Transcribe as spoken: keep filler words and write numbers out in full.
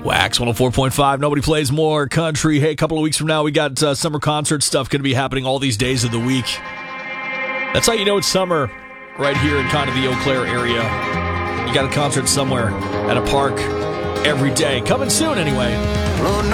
Wax one oh four point five. Nobody plays more country. Hey, a couple of weeks from now, we got uh, summer concert stuff going to be happening all these days of the week. That's how you know it's summer right here in kind of the Eau Claire area. You got a concert somewhere at a park every day. Coming soon, anyway.